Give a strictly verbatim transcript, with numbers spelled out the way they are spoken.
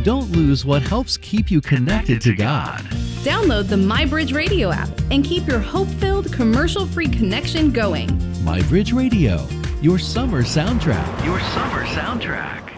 Don't lose what helps keep you connected to God. Download the MyBridge Radio app and keep your hope-filled, commercial-free connection going. MyBridge Radio, your summer soundtrack. Your summer soundtrack.